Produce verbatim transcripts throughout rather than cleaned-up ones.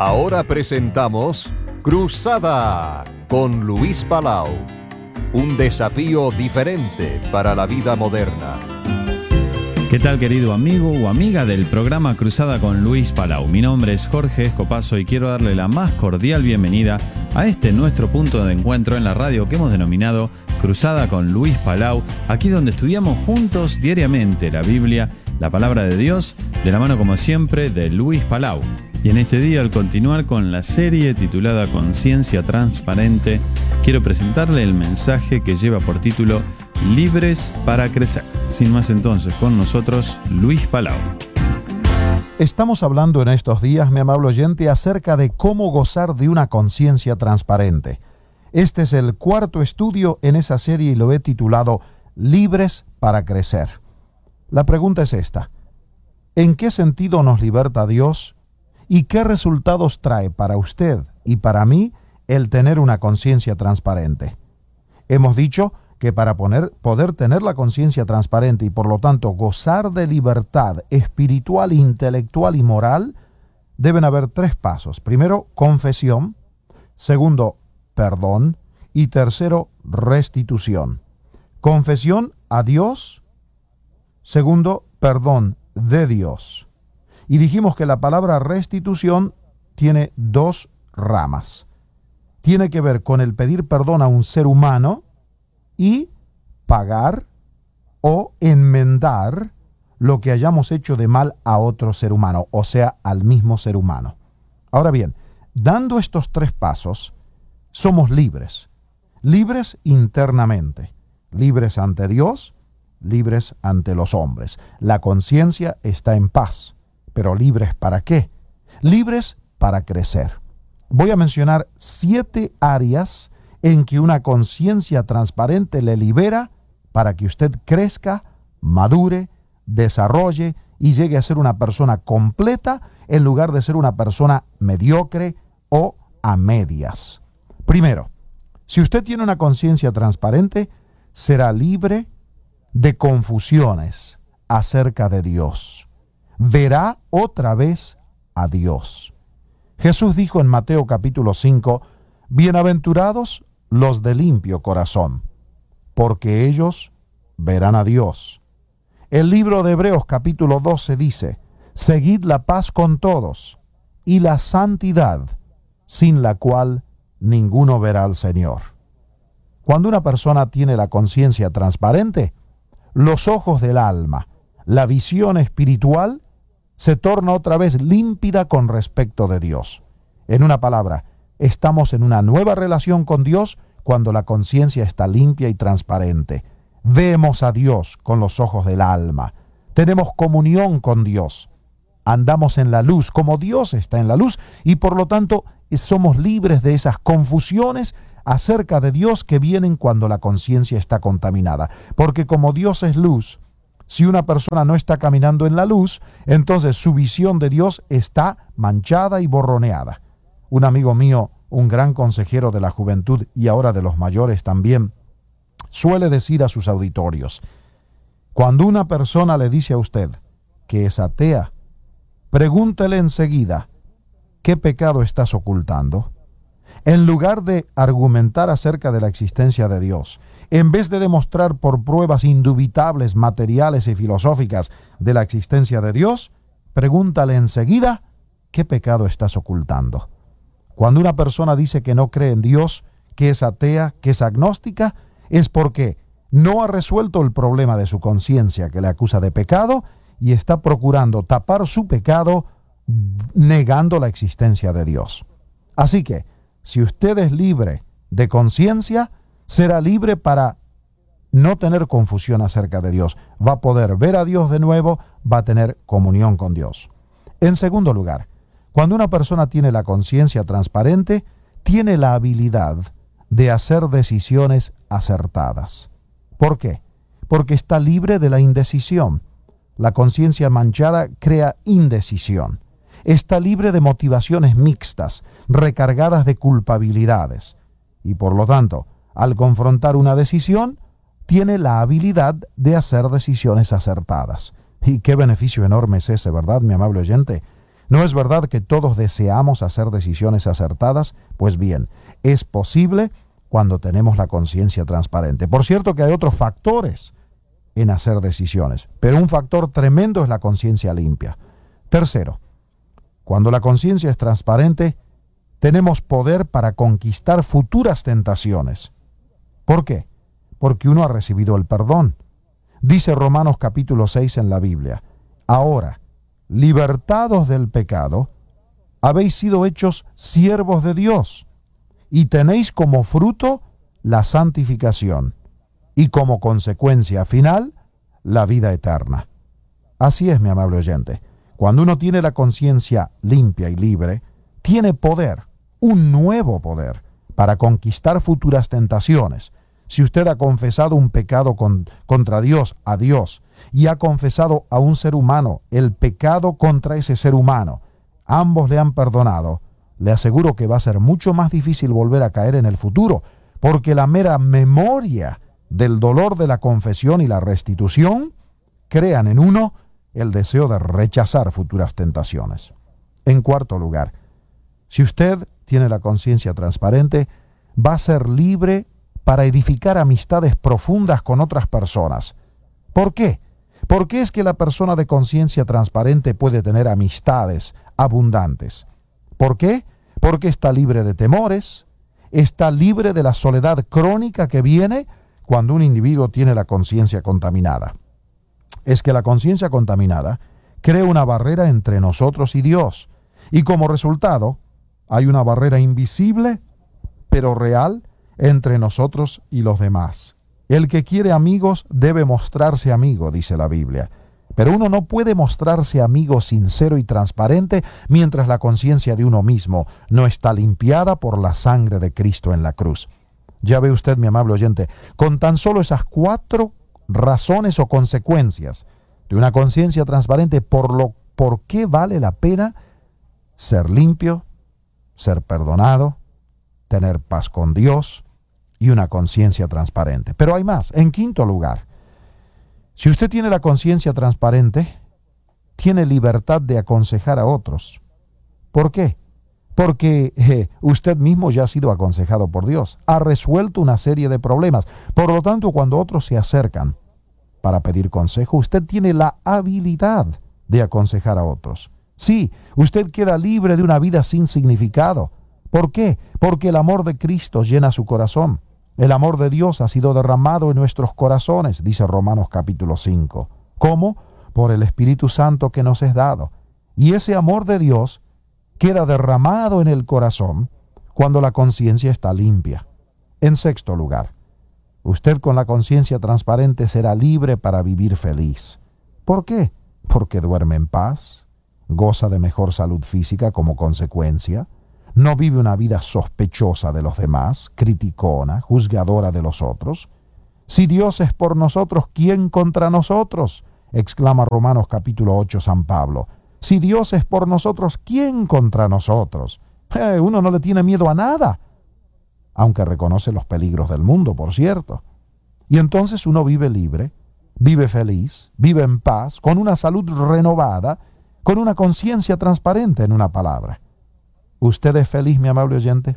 Ahora presentamos Cruzada con Luis Palau. Un desafío diferente para la vida moderna. ¿Qué tal, querido amigo o amiga del programa Cruzada con Luis Palau? Mi nombre es Jorge Escopazo y quiero darle la más cordial bienvenida a este nuestro punto de encuentro en la radio que hemos denominado Cruzada con Luis Palau, aquí donde estudiamos juntos diariamente la Biblia, la palabra de Dios, de la mano como siempre de Luis Palau. Y en este día, al continuar con la serie titulada Conciencia Transparente, quiero presentarle el mensaje que lleva por título Libres para Crecer. Sin más entonces, con nosotros, Luis Palau. Estamos hablando en estos días, mi amable oyente, acerca de cómo gozar de una conciencia transparente. Este es el cuarto estudio en esa serie y lo he titulado Libres para Crecer. La pregunta es esta: ¿en qué sentido nos liberta Dios? ¿Y qué resultados trae para usted y para mí el tener una conciencia transparente? Hemos dicho que para poner, poder tener la conciencia transparente y por lo tanto gozar de libertad espiritual, intelectual y moral, deben haber tres pasos. Primero, confesión. Segundo, perdón. Y tercero, restitución. Confesión a Dios. Segundo, perdón de Dios. Y dijimos que la palabra restitución tiene dos ramas. Tiene que ver con el pedir perdón a un ser humano y pagar o enmendar lo que hayamos hecho de mal a otro ser humano, o sea, al mismo ser humano. Ahora bien, dando estos tres pasos, somos libres. Libres internamente, libres ante Dios, libres ante los hombres. La conciencia está en paz. Pero ¿libres para qué? Libres para crecer. Voy a mencionar siete áreas en que una conciencia transparente le libera para que usted crezca, madure, desarrolle y llegue a ser una persona completa en lugar de ser una persona mediocre o a medias. Primero, si usted tiene una conciencia transparente, será libre de confusiones acerca de Dios. Verá otra vez a Dios. Jesús dijo en Mateo capítulo cinco, bienaventurados los de limpio corazón, porque ellos verán a Dios. El libro de Hebreos capítulo doce dice, seguid la paz con todos y la santidad, sin la cual ninguno verá al Señor. Cuando una persona tiene la conciencia transparente, los ojos del alma, la visión espiritual, se torna otra vez límpida con respecto de Dios. En una palabra, estamos en una nueva relación con Dios cuando la conciencia está limpia y transparente. Vemos a Dios con los ojos del alma. Tenemos comunión con Dios. Andamos en la luz como Dios está en la luz y por lo tanto somos libres de esas confusiones acerca de Dios que vienen cuando la conciencia está contaminada. Porque como Dios es luz, si una persona no está caminando en la luz, entonces su visión de Dios está manchada y borroneada. Un amigo mío, un gran consejero de la juventud y ahora de los mayores también, suele decir a sus auditorios, cuando una persona le dice a usted que es atea, pregúntele enseguida, ¿qué pecado estás ocultando? En lugar de argumentar acerca de la existencia de Dios, en vez de demostrar por pruebas indubitables, materiales y filosóficas de la existencia de Dios, pregúntale enseguida, ¿qué pecado estás ocultando? Cuando una persona dice que no cree en Dios, que es atea, que es agnóstica, es porque no ha resuelto el problema de su conciencia que le acusa de pecado y está procurando tapar su pecado negando la existencia de Dios. Así que, si usted es libre de conciencia, será libre para no tener confusión acerca de Dios. Va a poder ver a Dios de nuevo, va a tener comunión con Dios. En segundo lugar, cuando una persona tiene la conciencia transparente, tiene la habilidad de hacer decisiones acertadas. ¿Por qué? Porque está libre de la indecisión. La conciencia manchada crea indecisión. Está libre de motivaciones mixtas, recargadas de culpabilidades. Y por lo tanto, al confrontar una decisión, tiene la habilidad de hacer decisiones acertadas. Y qué beneficio enorme es ese, ¿verdad, mi amable oyente? ¿No es verdad que todos deseamos hacer decisiones acertadas? Pues bien, es posible cuando tenemos la conciencia transparente. Por cierto que hay otros factores en hacer decisiones, pero un factor tremendo es la conciencia limpia. Tercero, cuando la conciencia es transparente, tenemos poder para conquistar futuras tentaciones. ¿Por qué? Porque uno ha recibido el perdón. Dice Romanos capítulo seis en la Biblia: ahora, libertados del pecado, habéis sido hechos siervos de Dios, y tenéis como fruto la santificación, y como consecuencia final, la vida eterna. Así es, mi amable oyente. Cuando uno tiene la conciencia limpia y libre, tiene poder, un nuevo poder, para conquistar futuras tentaciones. Si usted ha confesado un pecado con, contra Dios, a Dios, y ha confesado a un ser humano el pecado contra ese ser humano, ambos le han perdonado, le aseguro que va a ser mucho más difícil volver a caer en el futuro, porque la mera memoria del dolor de la confesión y la restitución crean en uno el deseo de rechazar futuras tentaciones. En cuarto lugar, si usted tiene la conciencia transparente, va a ser libre para edificar amistades profundas con otras personas. ¿Por qué? ¿Por qué es que la persona de conciencia transparente puede tener amistades abundantes? ¿Por qué? Porque está libre de temores, está libre de la soledad crónica que viene cuando un individuo tiene la conciencia contaminada. Es que la conciencia contaminada crea una barrera entre nosotros y Dios, y como resultado hay una barrera invisible, pero real, entre nosotros y los demás. El que quiere amigos debe mostrarse amigo, dice la Biblia. Pero uno no puede mostrarse amigo sincero y transparente mientras la conciencia de uno mismo no está limpiada por la sangre de Cristo en la cruz. Ya ve usted, mi amable oyente, con tan solo esas cuatro razones o consecuencias de una conciencia transparente, por lo por qué vale la pena ser limpio, ser perdonado, tener paz con Dios y una conciencia transparente. Pero hay más. En quinto lugar, si usted tiene la conciencia transparente, tiene libertad de aconsejar a otros. ¿Por qué? Porque eh, usted mismo ya ha sido aconsejado por Dios, ha resuelto una serie de problemas. Por lo tanto, cuando otros se acercan para pedir consejo, usted tiene la habilidad de aconsejar a otros. Sí, usted queda libre de una vida sin significado. ¿Por qué? Porque el amor de Cristo llena su corazón. El amor de Dios ha sido derramado en nuestros corazones, dice Romanos capítulo cinco. ¿Cómo? Por el Espíritu Santo que nos es dado. Y ese amor de Dios queda derramado en el corazón cuando la conciencia está limpia. En sexto lugar, usted con la conciencia transparente será libre para vivir feliz. ¿Por qué? Porque duerme en paz, goza de mejor salud física como consecuencia, no vive una vida sospechosa de los demás, criticona, juzgadora de los otros. Si Dios es por nosotros, ¿quién contra nosotros? Exclama Romanos capítulo ocho San Pablo. Si Dios es por nosotros, ¿quién contra nosotros? Eh, uno no le tiene miedo a nada, aunque reconoce los peligros del mundo, por cierto. Y entonces uno vive libre, vive feliz, vive en paz, con una salud renovada, con una conciencia transparente, en una palabra. ¿Usted es feliz, mi amable oyente?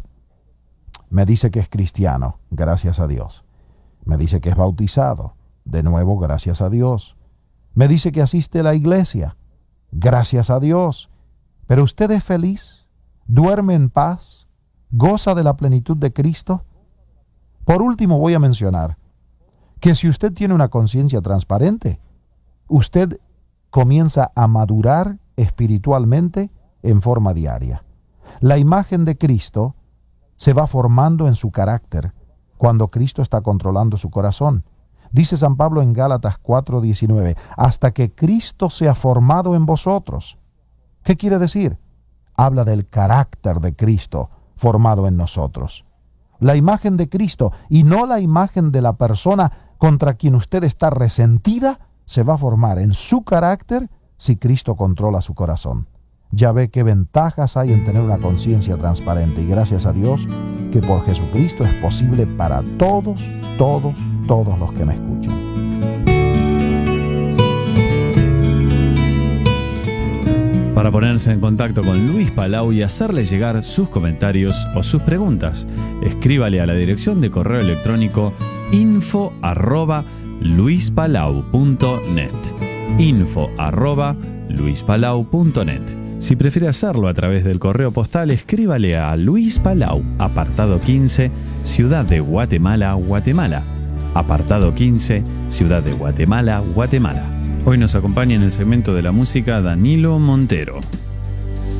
Me dice que es cristiano, gracias a Dios. Me dice que es bautizado, de nuevo, gracias a Dios. Me dice que asiste a la iglesia, gracias a Dios. Pero usted es feliz, duerme en paz, goza de la plenitud de Cristo. Por último, voy a mencionar que si usted tiene una conciencia transparente, usted comienza a madurar espiritualmente en forma diaria. La imagen de Cristo se va formando en su carácter cuando Cristo está controlando su corazón. Dice San Pablo en Gálatas cuatro diecinueve, hasta que Cristo sea formado en vosotros. ¿Qué quiere decir? Habla del carácter de Cristo formado en nosotros. La imagen de Cristo y no la imagen de la persona contra quien usted está resentida se va a formar en su carácter si Cristo controla su corazón. Ya ve qué ventajas hay en tener una conciencia transparente, y gracias a Dios que por Jesucristo es posible para todos, todos, todos los que me escuchan. Para ponerse en contacto con Luis Palau y hacerle llegar sus comentarios o sus preguntas, escríbale a la dirección de correo electrónico info arroba luispalau punto net. info arroba luispalau punto net. Si prefiere hacerlo a través del correo postal, escríbale a Luis Palau, apartado quince, Ciudad de Guatemala, Guatemala. Apartado quince, Ciudad de Guatemala, Guatemala. Hoy nos acompaña en el segmento de la música Danilo Montero.